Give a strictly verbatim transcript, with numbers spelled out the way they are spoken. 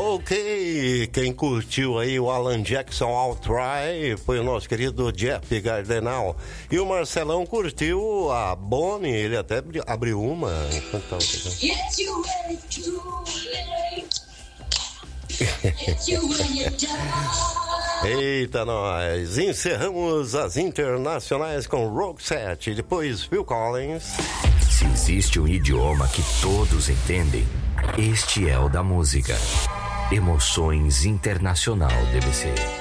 Ok, quem curtiu aí o Alan Jackson I'll Try foi o nosso querido Jeff Gardenal. E o Marcelão curtiu a Bonnie, ele até abriu uma. Então, eita, nós encerramos as internacionais com Roxette e depois Phil Collins. Se existe um idioma que todos entendem, este é o da música. Emoções Internacional D B C.